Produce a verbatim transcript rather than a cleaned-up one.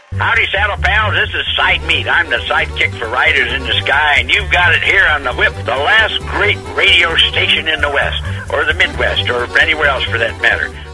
Howdy, Saddle Pals. This is Side Meat. I'm the sidekick for Riders in the Sky, and you've got it here on the Whip, the last great radio station in the West, or the Midwest, or anywhere else for that matter.